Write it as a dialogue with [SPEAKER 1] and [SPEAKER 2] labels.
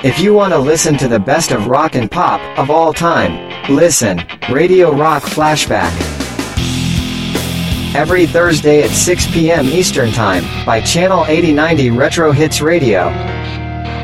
[SPEAKER 1] If you want to listen to the best of rock and pop of all time, listen, Radio Rock Flashback. Every Thursday at 6 p.m. Eastern Time, by Channel 8090 Retro Hits Radio.